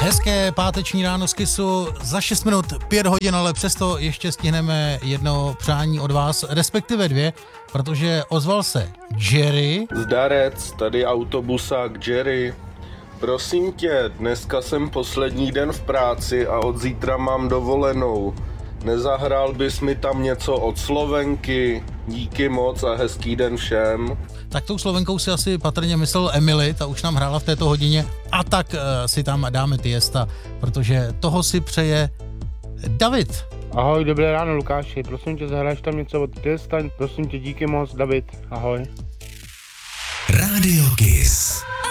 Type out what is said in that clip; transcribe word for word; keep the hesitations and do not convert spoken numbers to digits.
Hezké páteční ráno z Kissu, za šest minut pět hodin, ale přesto ještě stihneme jedno přání od vás, respektive dvě, protože ozval se Jerry. Zdarec, tady autobusák Jerry. Prosím tě, dneska jsem poslední den v práci a od zítra mám dovolenou. Nezahrál bys mi tam něco od Slovenky? Díky moc a hezký den všem. Tak tou Slovenkou si asi patrně myslel Emily, ta už nám hrála v této hodině. A tak uh, si tam dáme Tiesta, protože toho si přeje David. Ahoj, dobré ráno Lukáši, prosím tě, zahraješ tam něco od Tiesta, prosím tě, díky moc, David, ahoj. Rádio Kiss.